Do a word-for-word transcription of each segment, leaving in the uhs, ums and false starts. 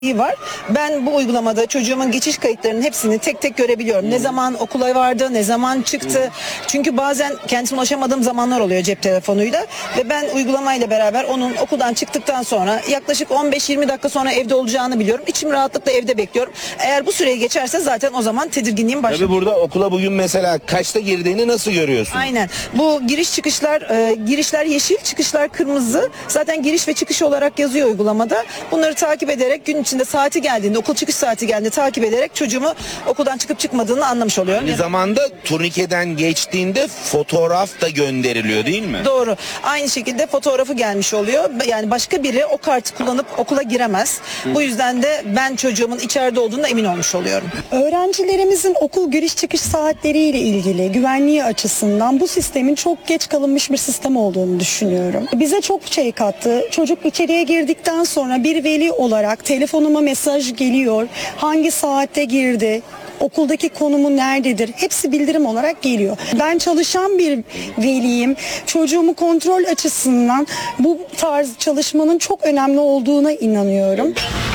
var. Ben bu uygulamada çocuğumun geçiş kayıtlarının hepsini tek tek görebiliyorum. Ne zaman okula vardı, ne zaman çıktı. Çünkü bazen kendisine ulaşamadığım zamanlar oluyor cep telefonuyla ve ben uygulamayla beraber onun okuldan çıktıktan sonra yaklaşık on beş yirmi dakika sonra evde olacağını biliyorum. İçim rahatlıkla evde bekliyorum. Eğer bu süreyi geçerse zaten o zaman tedirginliğim başlıyor. Tabii burada okula bugün mesela kaçta girdiğini nasıl görüyorsun? Aynen. Bu giriş çıkışlar, e, girişler yeşil, çıkışlar kırmızı. Zaten giriş ve çıkış olarak yazıyor uygulamada. Bunları takip ederek gün içinde saati geldiğinde, okul çıkış saati geldiğinde takip ederek çocuğumu okuldan çıkıp çıkmadığını anlamış oluyorum. Aynı zamanda turnikeden geçtiğinde fotoğraf da gönderiliyor değil mi? Doğru. Aynı şekilde fotoğrafı gelmiş oluyor. Yani başka biri o kartı kullanıp okula giremez. Hı. Bu yüzden de ben çocuğumun içeride olduğuna emin olmuş oluyorum. Öğrencilerimizin okul giriş çıkış saatleriyle ilgili güvenliği açısından bu sistemin çok geç kalınmış bir sistem olduğunu düşünüyorum. Bize çok şey kattı. Çocuk içeriye girdikten sonra bir veli olarak telefonuma mesaj geliyor. Hangi saatte girdi? Okuldaki konumu nerededir? Hepsi bildirim olarak geliyor. Ben çalışan bir veliyim. Çocuğumu kontrol açısından bu tarz çalışmanın çok önemli olduğuna inanıyorum.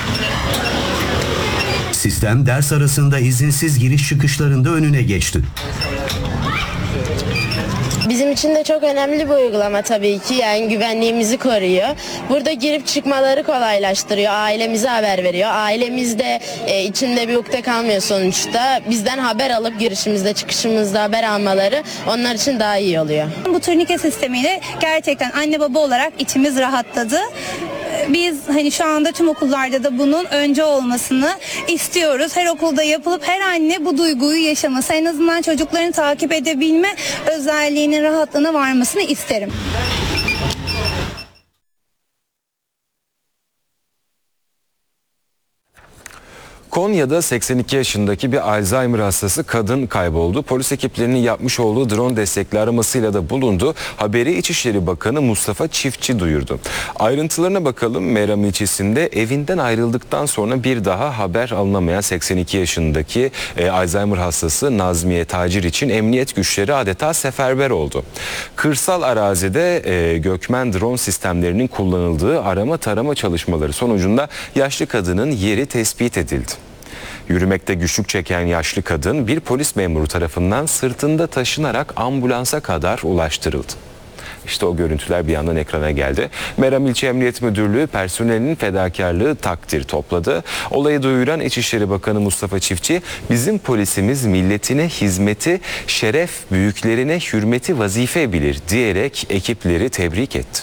Sistem ders arasında izinsiz giriş çıkışlarında önüne geçti. Bizim için de çok önemli bir uygulama tabii ki, yani güvenliğimizi koruyor. Burada girip çıkmaları kolaylaştırıyor, ailemize haber veriyor. Ailemiz de e, içinde bir ukde kalmıyor sonuçta. Bizden haber alıp girişimizde çıkışımızda haber almaları onlar için daha iyi oluyor. Bu turnike sistemiyle gerçekten anne baba olarak içimiz rahatladı. Biz hani şu anda tüm okullarda da bunun önce olmasını istiyoruz. Her okulda yapılıp her anne bu duyguyu yaşaması, en azından çocuklarını takip edebilme özelliğinin rahatlığına varmasını isterim. Konya'da seksen iki yaşındaki bir Alzheimer hastası kadın kayboldu. Polis ekiplerinin yapmış olduğu drone destekli aramasıyla da bulundu. Haberi İçişleri Bakanı Mustafa Çiftçi duyurdu. Ayrıntılarına bakalım. Meram ilçesinde evinden ayrıldıktan sonra bir daha haber alınamayan seksen iki yaşındaki e, Alzheimer hastası Nazmiye Tacir için emniyet güçleri adeta seferber oldu. Kırsal arazide e, Gökmen drone sistemlerinin kullanıldığı arama tarama çalışmaları sonucunda yaşlı kadının yeri tespit edildi. Yürümekte güçlük çeken yaşlı kadın bir polis memuru tarafından sırtında taşınarak ambulansa kadar ulaştırıldı. İşte o görüntüler bir yandan ekrana geldi. Meram İlçe Emniyet Müdürlüğü personelinin fedakarlığı takdir topladı. Olayı duyuran İçişleri Bakanı Mustafa Çiftçi, bizim polisimiz milletine hizmeti, şeref, büyüklerine hürmeti vazife bilir diyerek ekipleri tebrik etti.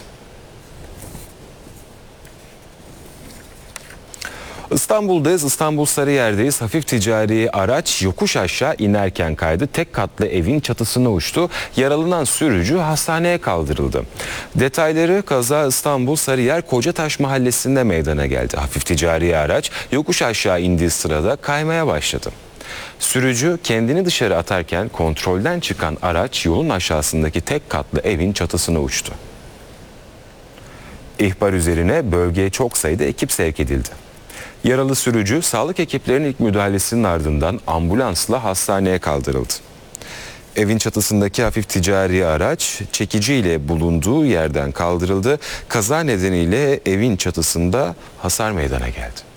İstanbul'dayız. İstanbul Sarıyer'deyiz. Hafif ticari araç yokuş aşağı inerken kaydı. Tek katlı evin çatısına uçtu. Yaralanan sürücü hastaneye kaldırıldı. Detayları kaza İstanbul Sarıyer Kocataş mahallesinde meydana geldi. Hafif ticari araç yokuş aşağı indiği sırada kaymaya başladı. Sürücü kendini dışarı atarken kontrolden çıkan araç yolun aşağısındaki tek katlı evin çatısına uçtu. İhbar üzerine bölgeye çok sayıda ekip sevk edildi. Yaralı sürücü sağlık ekiplerinin ilk müdahalesinin ardından ambulansla hastaneye kaldırıldı. Evin çatısındaki hafif ticari araç çekiciyle bulunduğu yerden kaldırıldı. Kaza nedeniyle evin çatısında hasar meydana geldi.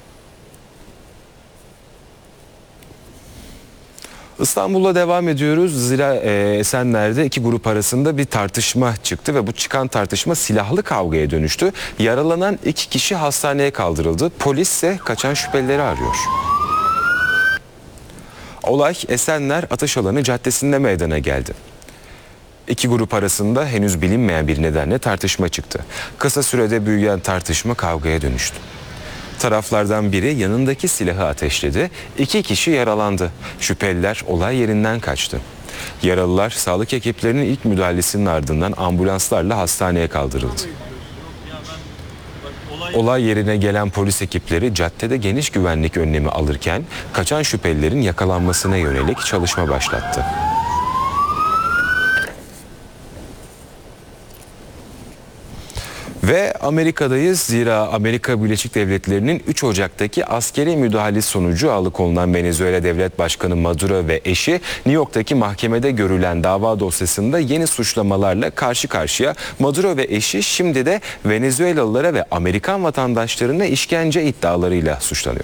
İstanbul'da devam ediyoruz. Zira e, Esenler'de iki grup arasında bir tartışma çıktı ve bu çıkan tartışma silahlı kavgaya dönüştü. Yaralanan iki kişi hastaneye kaldırıldı. Polis ise kaçan şüphelileri arıyor. Olay Esenler Ateşalanı Caddesi'nde meydana geldi. İki grup arasında henüz bilinmeyen bir nedenle tartışma çıktı. Kısa sürede büyüyen tartışma kavgaya dönüştü. Taraflardan biri yanındaki silahı ateşledi. İki kişi yaralandı. Şüpheliler olay yerinden kaçtı. Yaralılar sağlık ekiplerinin ilk müdahalesinin ardından ambulanslarla hastaneye kaldırıldı. Olay yerine gelen polis ekipleri caddede geniş güvenlik önlemi alırken kaçan şüphelilerin yakalanmasına yönelik çalışma başlattı. Ve Amerika'dayız. Zira Amerika Birleşik Devletleri'nin üç Ocak'taki askeri müdahale sonucu alıkonulan Venezuela Devlet Başkanı Maduro ve eşi New York'taki mahkemede görülen dava dosyasında yeni suçlamalarla karşı karşıya. Maduro ve eşi şimdi de Venezuelalılara ve Amerikan vatandaşlarına işkence iddialarıyla suçlanıyor.